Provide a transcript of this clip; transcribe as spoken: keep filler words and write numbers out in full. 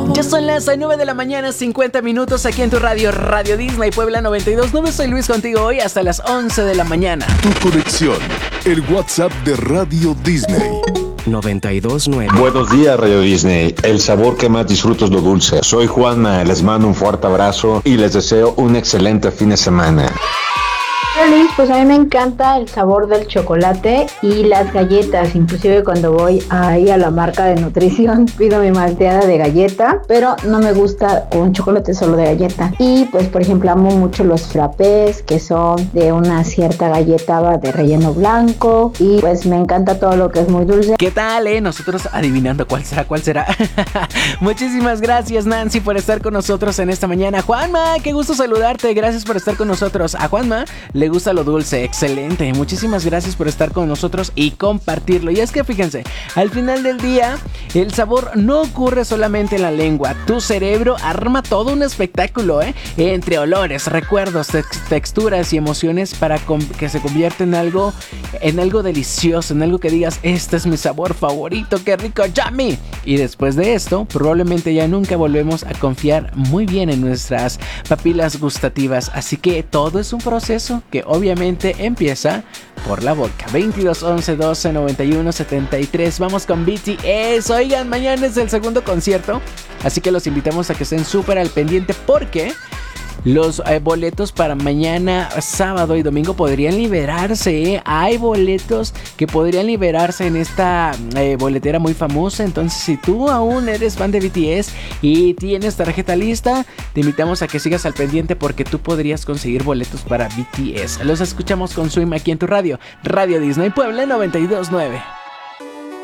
Ya son las nueve de la mañana, cincuenta minutos aquí en tu radio, Radio Disney Puebla noventa y dos punto nueve. Soy Luis contigo hoy hasta las once de la mañana. Tu conexión, el WhatsApp de Radio Disney. noventa y dos punto nueve. Buenos días, Radio Disney. El sabor que más disfruto es lo dulce. Soy Juanma, les mando un fuerte abrazo y les deseo un excelente fin de semana. Luis, pues a mí me encanta el sabor del chocolate y las galletas, inclusive cuando voy ahí a la marca de nutrición pido mi malteada de galleta, pero no me gusta un chocolate solo de galleta. Y pues por ejemplo amo mucho los frappés, que son de una cierta galleta de relleno blanco, y pues me encanta todo lo que es muy dulce. ¿Qué tal, eh? Nosotros adivinando cuál será, cuál será. Muchísimas gracias, Nancy, por estar con nosotros en esta mañana. Juanma, qué gusto saludarte, gracias por estar con nosotros. A Juanma le gusta lo dulce, excelente, muchísimas gracias por estar con nosotros y compartirlo. Y es que fíjense, al final del día el sabor no ocurre solamente en la lengua, tu cerebro arma todo un espectáculo, ¿eh? Entre olores, recuerdos, tex- texturas y emociones para com- que se convierta en algo, en algo delicioso, en algo que digas, este es mi sabor favorito, qué rico, yummy. Y después de esto, probablemente ya nunca volvemos a confiar muy bien en nuestras papilas gustativas, así que todo es un proceso que obviamente empieza por la boca. Veintidós, once, doce, noventa y uno, setenta y tres. Vamos con B T S. Oigan, mañana es el segundo concierto, así que los invitamos a que estén súper al pendiente porque los eh, boletos para mañana, sábado y domingo podrían liberarse, ¿eh? Hay boletos que podrían liberarse en esta eh, boletera muy famosa. Entonces, si tú aún eres fan de B T S y tienes tarjeta lista, te invitamos a que sigas al pendiente porque tú podrías conseguir boletos para B T S. Los escuchamos con Swim aquí en tu radio, Radio Disney Puebla noventa y dos punto nueve.